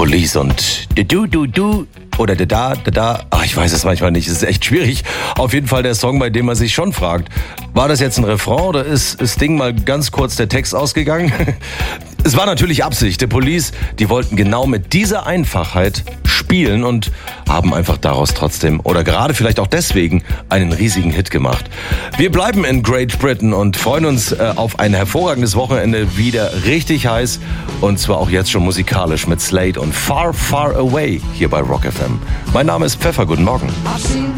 Police und du oder da. Ich weiß es manchmal nicht, es ist echt schwierig. Auf jeden Fall der Song, bei dem man sich schon fragt, war das jetzt ein Refrain oder ist das Ding mal ganz kurz der Text ausgegangen? Es war natürlich Absicht. The Police, die wollten genau mit dieser Einfachheit spielen und haben einfach daraus trotzdem oder gerade vielleicht auch deswegen einen riesigen Hit gemacht. Wir bleiben in Great Britain und freuen uns auf ein hervorragendes Wochenende, wieder richtig heiß und zwar auch jetzt schon musikalisch mit Slade und Far, Far Away hier bei Rock FM. Mein Name ist Pfeffer, guten Morgen.